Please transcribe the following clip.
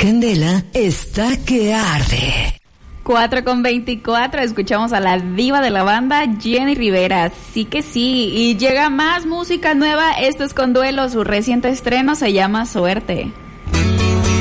candela está que arde. 4:24, escuchamos a la diva de la banda, Jenny Rivera. Sí que sí, y llega más música nueva. Esto es Con Duelo, su reciente estreno se llama Suerte.